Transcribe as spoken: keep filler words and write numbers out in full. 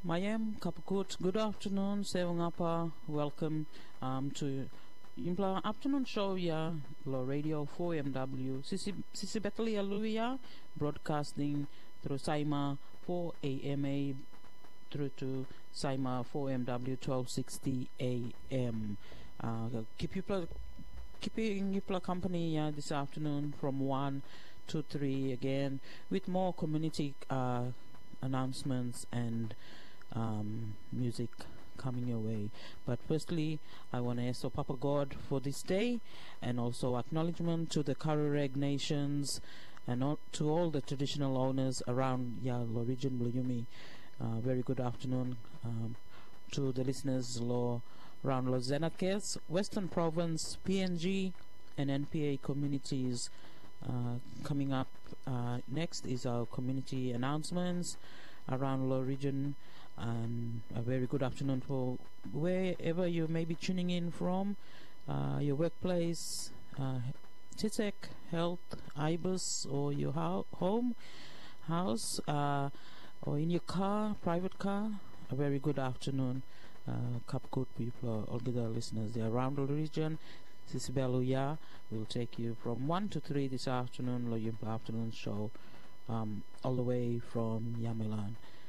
Mayem Kapakut, good afternoon, Sevangapa, welcome um, to Impla afternoon show ya Law Radio four M W Sisi Sisi Betali Aluya broadcasting through Saima four A M A through to Saima four M W twelve sixty A M. Uh, keep you pl- keeping you pl- company uh, this afternoon from one to three again with more community uh, announcements and um, music coming your way. But firstly, I want to ask Papa God for this day and also acknowledgement to the Karareg nations and all, to all the traditional owners around Yalo region, Bluyumi. Uh, very good afternoon um, to the listeners law around Los Zenakes, Western Province, P N G, and N P A communities. Uh, coming up uh, next is our community announcements around Law region. And a very good afternoon for wherever you may be tuning in from, uh, your workplace, uh, T S E C, health, I B U S, or your ho- home, house, uh, or in your car, private car. A very good afternoon, uh, Kapkut people, all the listeners there around the region. Sisibeluya will take you from one to three this afternoon, Loyimpa afternoon show, um, all the way from Yamilan.